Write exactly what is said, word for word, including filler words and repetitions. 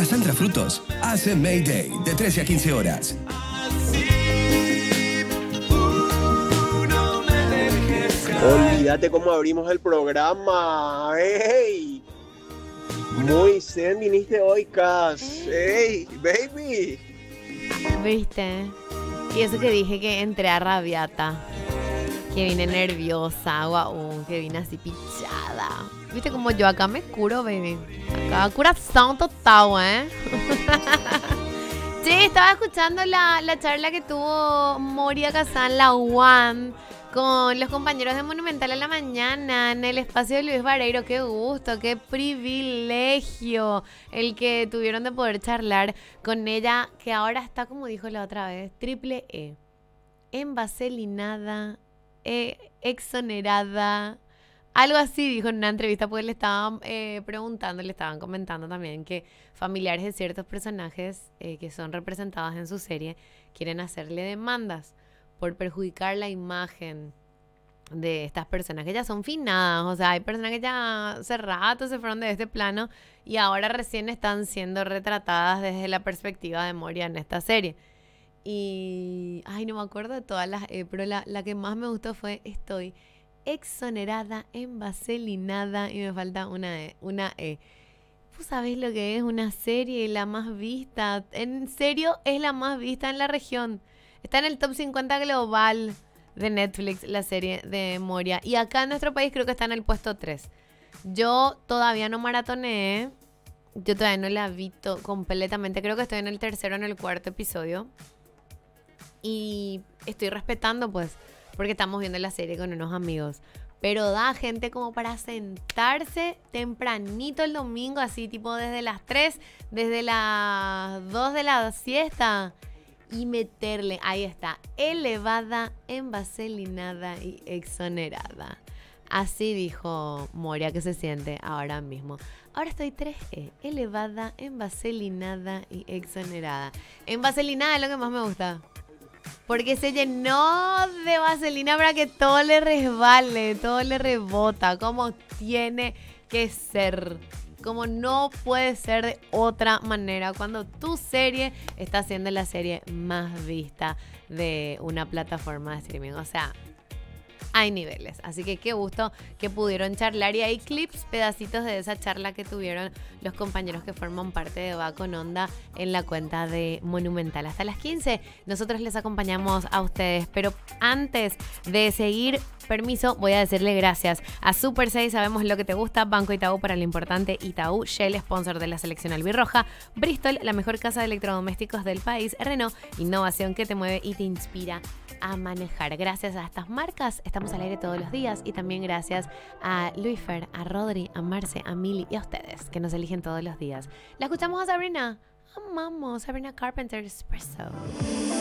Cassandra Frutos hace Mayday de trece a quince horas. Olvídate cómo abrimos el programa. ¡Ey! Muy zen viniste hoy, Cass. ¡Ey, baby! ¿Viste? Y eso que dije que entré a rabiata. Que vine nerviosa, guau, que vine así pichada. ¿Viste como yo acá me curo, baby? Acá corazón total, ¿eh? Sí, estaba escuchando la, la charla que tuvo Moria Kazan, la One, con los compañeros de Monumental a la mañana en el espacio de Luis Vareiro. Qué gusto, qué privilegio el que tuvieron de poder charlar con ella, que ahora está, como dijo la otra vez, triple E, envaselinada, eh, exonerada, algo así dijo en una entrevista, porque le estaban eh, preguntando, le estaban comentando también que familiares de ciertos personajes eh, que son representados en su serie quieren hacerle demandas por perjudicar la imagen de estas personas que ya son finadas. O sea, hay personas que ya hace rato se fueron de este plano y ahora recién están siendo retratadas desde la perspectiva de Moria en esta serie. Y, ay, no me acuerdo de todas las E, pero la, la que más me gustó fue estoy exonerada, envaselinada, y me falta una E, una E. ¿Vos sabés lo que es una serie la más vista? En serio, es la más vista en la región. Está en el top cincuenta global de Netflix, la serie de Moria. Y acá en nuestro país creo que está en el puesto tres. Yo todavía no maratoneé. Yo todavía no la vi to- completamente. Creo que estoy en el tercero o en el cuarto episodio. Y estoy respetando, pues, porque estamos viendo la serie con unos amigos. Pero da gente como para sentarse tempranito el domingo, así tipo desde las tres, desde las dos de la siesta, y meterle, ahí está, elevada, envaselinada y exonerada. Así dijo Moria que se siente ahora mismo. Ahora estoy tres E, elevada, envaselinada y exonerada. Envaselinada es lo que más me gusta. Porque se llenó de vaselina para que todo le resbale, todo le rebota, como tiene que ser. Como no puede ser de otra manera cuando tu serie está siendo la serie más vista de una plataforma de streaming. O sea, hay niveles. Así que qué gusto que pudieron charlar. Y hay clips, pedacitos de esa charla que tuvieron los compañeros que forman parte de Va con Onda en la cuenta de Monumental. Hasta las quince nosotros les acompañamos a ustedes. Pero antes de seguir, permiso, voy a decirle gracias a Super seis, sabemos lo que te gusta, Banco Itaú para lo importante, Itaú, Shell, sponsor de la selección albirroja, Bristol, la mejor casa de electrodomésticos del país, Renault, innovación que te mueve y te inspira a manejar. Gracias a estas marcas estamos al aire todos los días, y también gracias a Luifer, a Rodri, a Marce, a Mili y a ustedes que nos eligen todos los días. ¿La escuchamos a Sabrina? Amamos Sabrina Carpenter Espresso.